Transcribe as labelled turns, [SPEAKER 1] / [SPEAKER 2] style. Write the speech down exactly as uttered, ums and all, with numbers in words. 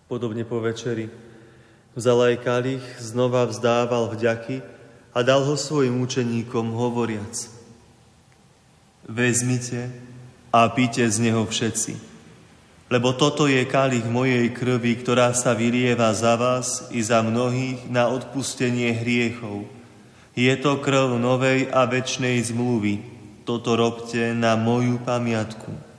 [SPEAKER 1] Podobne po večeri vzal aj kalich, znova vzdával vďaky a dal ho svojim učeníkom, hovoriac: Vezmite a píte z neho všetci, lebo toto je kalich mojej krvi, ktorá sa vylieva za vás i za mnohých na odpustenie hriechov. Je to krv novej a večnej zmluvy. Toto robte na moju pamiatku.